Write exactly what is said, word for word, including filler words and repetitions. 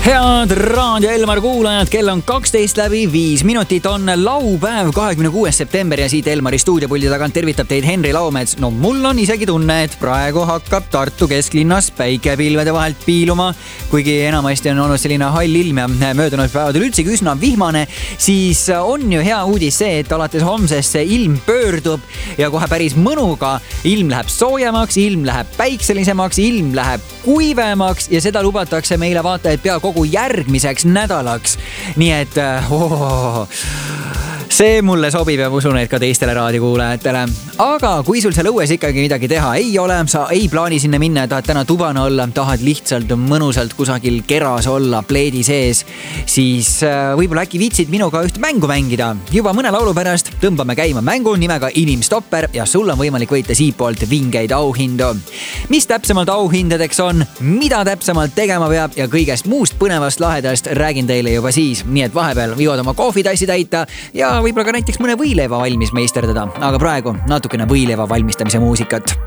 Head Raadio Elmar kuulajad, kell on kaksteist läbi viis minutit, on laupäev, kahekümne kuues september ja siit Elmari stuudiopuldi tagant tervitab teid Henri Laumets. No mul on isegi tunne, et praegu hakkab Tartu kesklinnas päike pilvede vahelt piiluma. Kuigi enamasti on olnud selline hall ilm ja möödunud päevadel üldsegi üsna vihmane, siis on ju hea uudis see, et alates homsest see ilm pöördub ja kohe päris mõnuga. Ilm läheb soojemaks, ilm läheb päikselisemaks, ilm läheb kuivemaks ja seda lubatakse meile vaata, et pea kogu järgmiseks nädalaks. Nii et oh, see mulle sobib ja usun, et ka teistele raadiokuulajatele. Aga kui sul seal õues ikkagi midagi teha ei ole, sa ei plaani sinna minna ja tahad täna tubane olla, tahad lihtsalt mõnusalt kusagil keras olla, pleedi sees, siis võib-olla äkki viitsid minuga üht mängu mängida. Juba mõne laulu pärast tõmbame käima mängu nimega Inimstopper ja sul on võimalik võita siitpoolt vingeid auhindu. Mis täpsemalt auhindadeks on, mida täpsemalt tegema peab ja kõigest muust põnevast lahedast räägin teile juba siis. Nii et vahepeal jõuad oma kohvitassi täita ja võib-olla ka näiteks mõne võileiva valmis meisterdada. Aga praegu natukene võileiva valmistamise muusikat.